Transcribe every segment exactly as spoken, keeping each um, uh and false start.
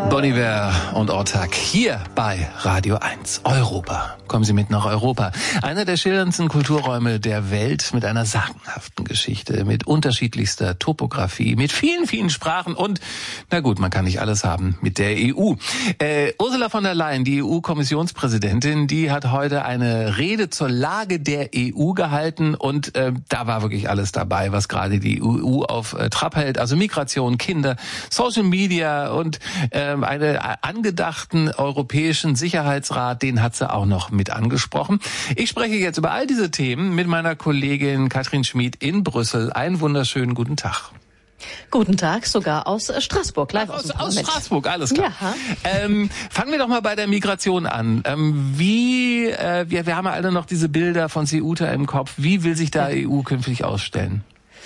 Bon Iver und Ortak hier bei Radio eins. Europa. Kommen Sie mit nach Europa. Einer der schillerndsten Kulturräume der Welt mit einer sagenhaften Geschichte, mit unterschiedlichster Topografie, mit vielen, vielen Sprachen und, na gut, man kann nicht alles haben, mit der E U. Äh, Ursula von der Leyen, die E U-Kommissionspräsidentin, die hat heute eine Rede zur Lage der E U gehalten und äh, da war wirklich alles dabei, was gerade die E U auf äh, Trab hält. Also Migration, Kinder, Social Media und äh, einen angedachten europäischen Sicherheitsrat, den hat sie auch noch mit angesprochen. Ich spreche jetzt über all diese Themen mit meiner Kollegin Katrin Schmid in Brüssel. Einen wunderschönen guten Tag. Guten Tag, sogar aus Straßburg, live aus, aus, aus Straßburg, alles klar. Ja. Ähm, fangen wir doch mal bei der Migration an. Ähm, wie, äh, wir, wir haben ja alle noch diese Bilder von Ceuta im Kopf. Wie will sich da E U künftig ausstellen?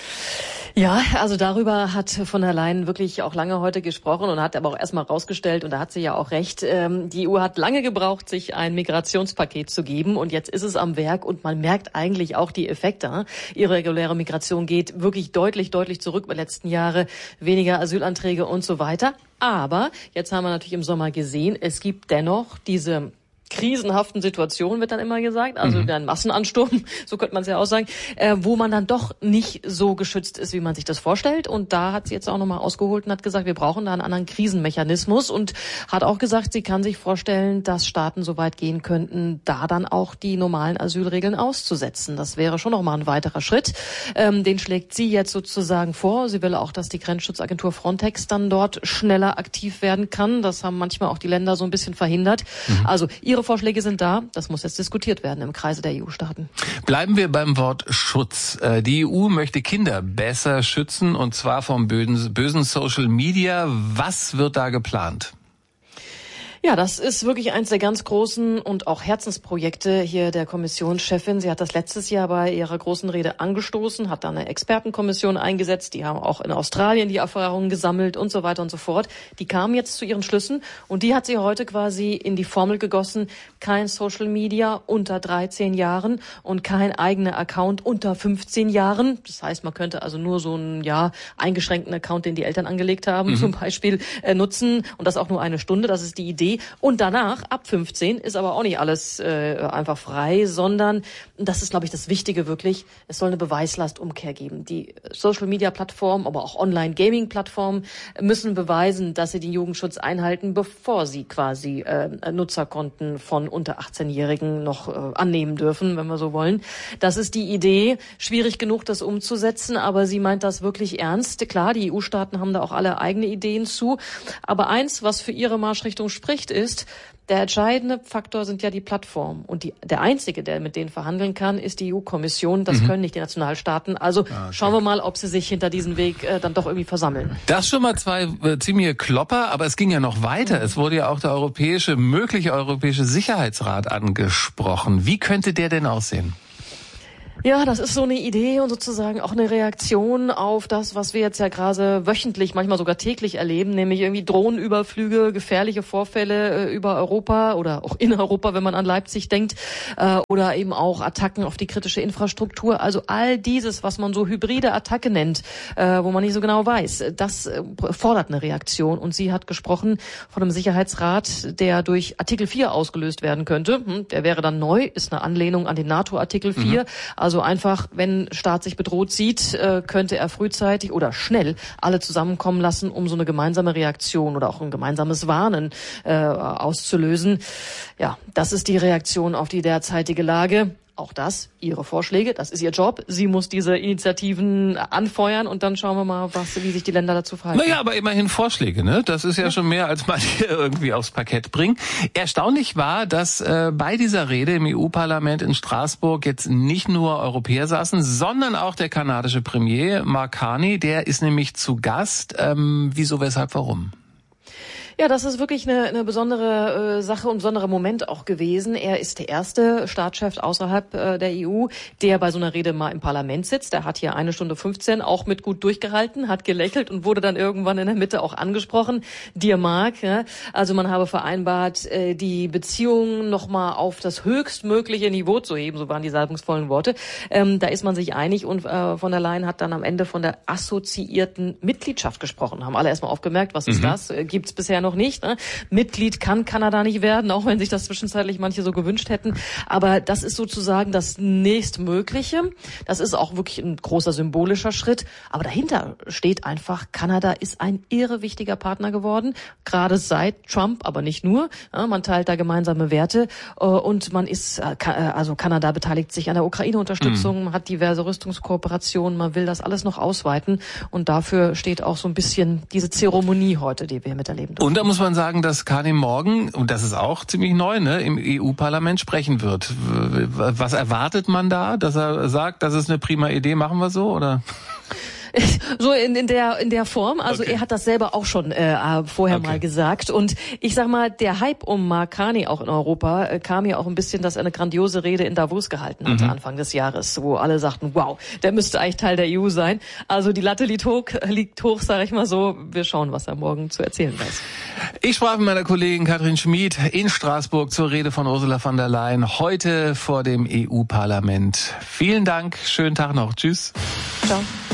Ja, also darüber hat von der Leyen wirklich auch lange heute gesprochen und hat aber auch erstmal rausgestellt, und da hat sie ja auch recht, ähm, die E U hat lange gebraucht, sich ein Migrationspaket zu geben, und jetzt ist es am Werk und man merkt eigentlich auch die Effekte. Irreguläre Migration geht wirklich deutlich, deutlich zurück über die letzten Jahre, weniger Asylanträge und so weiter. Aber jetzt haben wir natürlich im Sommer gesehen, es gibt dennoch diese krisenhaften Situationen, wird dann immer gesagt, also mhm. ein Massenansturm, so könnte man es ja auch sagen, äh, wo man dann doch nicht so geschützt ist, wie man sich das vorstellt. Und da hat sie jetzt auch nochmal ausgeholt und hat gesagt, wir brauchen da einen anderen Krisenmechanismus, und hat auch gesagt, sie kann sich vorstellen, dass Staaten so weit gehen könnten, da dann auch die normalen Asylregeln auszusetzen. Das wäre schon nochmal ein weiterer Schritt. Ähm, den schlägt sie jetzt sozusagen vor. Sie will auch, dass die Grenzschutzagentur Frontex dann dort schneller aktiv werden kann. Das haben manchmal auch die Länder so ein bisschen verhindert. Mhm. Also Ihre Vorschläge sind da. Das muss jetzt diskutiert werden im Kreise der E U-Staaten. Bleiben wir beim Wort Schutz. Die E U möchte Kinder besser schützen, und zwar vom bösen Social Media. Was wird da geplant? Ja, das ist wirklich eins der ganz großen und auch Herzensprojekte hier der Kommissionschefin. Sie hat das letztes Jahr bei ihrer großen Rede angestoßen, hat dann eine Expertenkommission eingesetzt. Die haben auch in Australien die Erfahrungen gesammelt und so weiter und so fort. Die kamen jetzt zu ihren Schlüssen, und die hat sie heute quasi in die Formel gegossen. Kein Social Media unter dreizehn Jahren und kein eigener Account unter fünfzehn Jahren. Das heißt, man könnte also nur so einen ja eingeschränkten Account, den die Eltern angelegt haben, mhm. zum Beispiel äh, nutzen, und das auch nur eine Stunde. Das ist die Idee. Und danach, ab fünfzehn, ist aber auch nicht alles äh, einfach frei, sondern, das ist, glaube ich, das Wichtige wirklich, es soll eine Beweislastumkehr geben. Die Social-Media-Plattformen, aber auch Online-Gaming-Plattformen müssen beweisen, dass sie den Jugendschutz einhalten, bevor sie quasi äh, Nutzerkonten von unter achtzehnjährigen noch äh, annehmen dürfen, wenn wir so wollen. Das ist die Idee. Schwierig genug, das umzusetzen, aber sie meint das wirklich ernst. Klar, die E U-Staaten haben da auch alle eigene Ideen zu. Aber eins, was für ihre Marschrichtung spricht, ist, der entscheidende Faktor sind ja die Plattformen. Und die, der Einzige, der mit denen verhandeln kann, ist die E U-Kommission. Das mhm. können nicht die Nationalstaaten. Also ah, okay. schauen wir mal, ob sie sich hinter diesem Weg äh, dann doch irgendwie versammeln. Das schon mal zwei äh, ziemliche Klopper, aber es ging ja noch weiter. Mhm. Es wurde ja auch der europäische, mögliche europäische Sicherheitsrat angesprochen. Wie könnte der denn aussehen? Ja, das ist so eine Idee und sozusagen auch eine Reaktion auf das, was wir jetzt ja gerade wöchentlich, manchmal sogar täglich erleben, nämlich irgendwie Drohnenüberflüge, gefährliche Vorfälle äh, über Europa oder auch in Europa, wenn man an Leipzig denkt, äh, oder eben auch Attacken auf die kritische Infrastruktur. Also all dieses, was man so hybride Attacke nennt, äh, wo man nicht so genau weiß, das äh, fordert eine Reaktion. Und sie hat gesprochen von einem Sicherheitsrat, der durch Artikel vier ausgelöst werden könnte. Hm, der wäre dann neu, ist eine Anlehnung an den NATO-Artikel vier. Mhm. Also einfach, wenn Staat sich bedroht sieht, könnte er frühzeitig oder schnell alle zusammenkommen lassen, um so eine gemeinsame Reaktion oder auch ein gemeinsames Warnen äh, auszulösen. Ja, das ist die Reaktion auf die derzeitige Lage. Auch das, ihre Vorschläge, das ist ihr Job. Sie muss diese Initiativen anfeuern, und dann schauen wir mal, was, wie sich die Länder dazu verhalten. Naja, aber immerhin Vorschläge, ne? Das ist ja, ja. schon mehr, als man hier irgendwie aufs Parkett bringt. Erstaunlich war, dass äh, bei dieser Rede im E U-Parlament in Straßburg jetzt nicht nur Europäer saßen, sondern auch der kanadische Premier Mark Carney, der ist nämlich zu Gast. Ähm, wieso, weshalb, warum? Ja, das ist wirklich eine, eine besondere äh, Sache und ein besonderer Moment auch gewesen. Er ist der erste Staatschef außerhalb äh, der E U, der bei so einer Rede mal im Parlament sitzt. Er hat hier eine Stunde fünfzehn auch mit gut durchgehalten, hat gelächelt und wurde dann irgendwann in der Mitte auch angesprochen. Dear Mark, ja, also man habe vereinbart, äh, die Beziehungen nochmal auf das höchstmögliche Niveau zu heben, so waren die salbungsvollen Worte. Ähm, da ist man sich einig, und äh, von der Leyen hat dann am Ende von der assoziierten Mitgliedschaft gesprochen. Haben alle erstmal aufgemerkt, was ist mhm. das? Äh, gibt's bisher noch nicht. Ne? Mitglied kann Kanada nicht werden, auch wenn sich das zwischenzeitlich manche so gewünscht hätten. Aber das ist sozusagen das nächstmögliche. Das ist auch wirklich ein großer symbolischer Schritt. Aber dahinter steht einfach, Kanada ist ein irre wichtiger Partner geworden, gerade seit Trump, aber nicht nur. Ja, man teilt da gemeinsame Werte und man ist, also Kanada beteiligt sich an der Ukraine-Unterstützung, man hat diverse Rüstungskooperationen, man will das alles noch ausweiten und dafür steht auch so ein bisschen diese Zeremonie heute, die wir miterleben dürfen. Und da muss man sagen, dass Carney morgen, und das ist auch ziemlich neu, ne, im E U-Parlament sprechen wird. Was erwartet man da, dass er sagt, das ist eine prima Idee, machen wir so, oder? So in, in der in der Form. Also okay. Er hat das selber auch schon äh, vorher okay. mal gesagt. Und ich sag mal, der Hype um Mark Carney auch in Europa äh, kam ja auch ein bisschen, dass er eine grandiose Rede in Davos gehalten hatte mhm. Anfang des Jahres, wo alle sagten, wow, der müsste eigentlich Teil der E U sein. Also die Latte liegt hoch, liegt hoch, sage ich mal so. Wir schauen, was er morgen zu erzählen weiß. Ich sprach mit meiner Kollegin Katrin Schmid in Straßburg zur Rede von Ursula von der Leyen heute vor dem E U-Parlament. Vielen Dank, schönen Tag noch. Tschüss. Ciao.